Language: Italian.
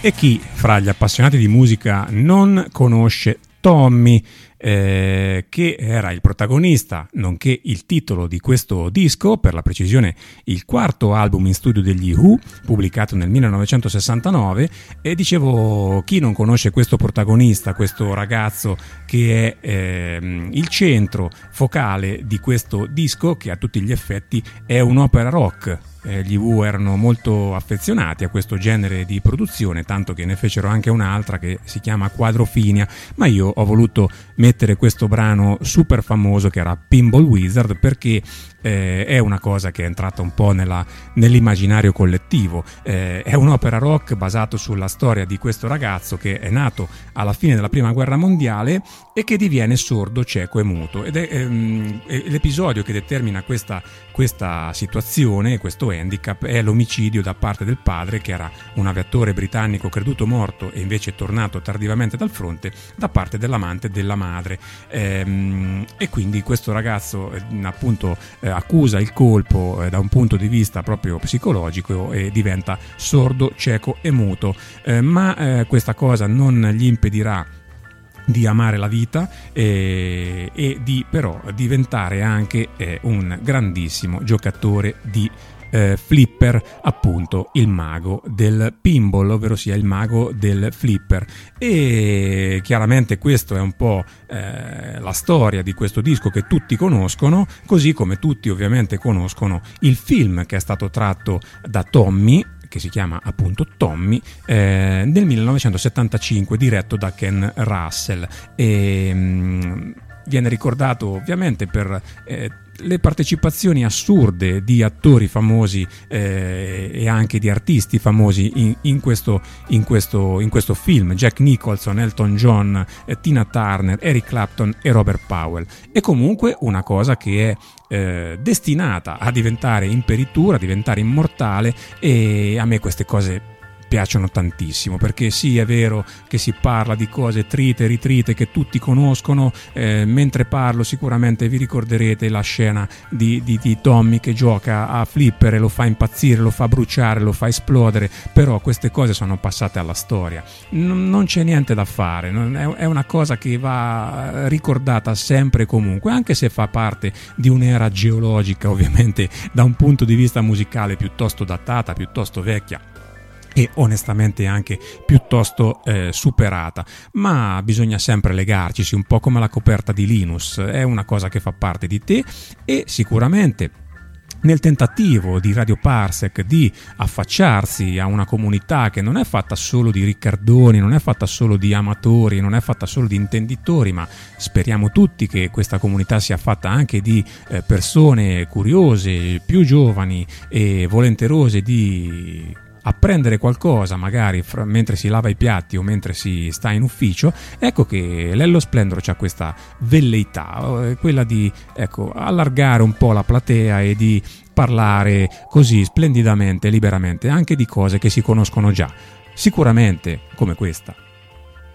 E chi fra gli appassionati di musica non conosce Tommy, che era il protagonista nonché il titolo di questo disco, per la precisione il quarto album in studio degli Who, pubblicato nel 1969. E dicevo, chi non conosce questo protagonista, questo ragazzo che è il centro focale di questo disco, che a tutti gli effetti è un'opera rock. Gli Who erano molto affezionati a questo genere di produzione, tanto che ne fecero anche un'altra che si chiama Quadrofinia, ma io ho voluto mettere questo brano super famoso che era Pinball Wizard, perché è una cosa che è entrata un po' nell'immaginario collettivo. È un'opera rock basato sulla storia di questo ragazzo che è nato alla fine della prima guerra mondiale e che diviene sordo, cieco e muto, ed è l'episodio che determina questa situazione, questo handicap, è l'omicidio da parte del padre, che era un aviatore britannico creduto morto e invece tornato tardivamente dal fronte, da parte dell'amante della madre. E quindi questo ragazzo appunto accusa il colpo da un punto di vista proprio psicologico e diventa sordo, cieco e muto, ma questa cosa non gli impedirà di amare la vita e di però diventare anche un grandissimo giocatore di flipper, appunto il mago del pinball, ovvero sia il mago del flipper. E chiaramente questo è un po' la storia di questo disco che tutti conoscono, così come tutti ovviamente conoscono il film che è stato tratto da Tommy, che si chiama appunto Tommy, nel 1975, diretto da Ken Russell, e viene ricordato ovviamente per le partecipazioni assurde di attori famosi e anche di artisti famosi in questo film: Jack Nicholson, Elton John, Tina Turner, Eric Clapton e Robert Powell. È comunque una cosa che è destinata a diventare imperitura, a diventare immortale, e a me queste cose piacciono tantissimo, perché sì, è vero che si parla di cose trite e ritrite che tutti conoscono. Mentre parlo sicuramente vi ricorderete la scena di Tommy che gioca a flipper e lo fa impazzire, lo fa bruciare, lo fa esplodere, però queste cose sono passate alla storia, non c'è niente da fare, è una cosa che va ricordata sempre e comunque, anche se fa parte di un'era geologica ovviamente da un punto di vista musicale piuttosto datata, piuttosto vecchia e onestamente anche piuttosto superata, ma bisogna sempre legarci, un po' come la coperta di Linus, è una cosa che fa parte di te. E sicuramente nel tentativo di Radio Parsec di affacciarsi a una comunità che non è fatta solo di riccardoni, non è fatta solo di amatori, non è fatta solo di intenditori, ma speriamo tutti che questa comunità sia fatta anche di persone curiose, più giovani e volenterose di apprendere qualcosa, magari mentre si lava i piatti o mentre si sta in ufficio. Ecco che Lello Splendoro c'ha questa velleità, quella di allargare un po' la platea e di parlare così splendidamente e liberamente anche di cose che si conoscono già, sicuramente come questa.